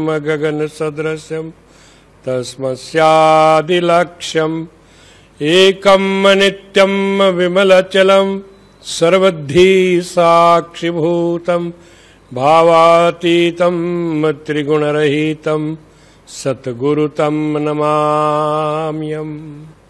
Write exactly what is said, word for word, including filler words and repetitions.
गगनसदृशं तस्मस्यादिलक्ष्यम् एकं नित्यं विमलचलं सर्वद्धि साक्षिभूतं भावातीतं त्रिगुणरहितं सद्गुरुं नमाम्यहम्।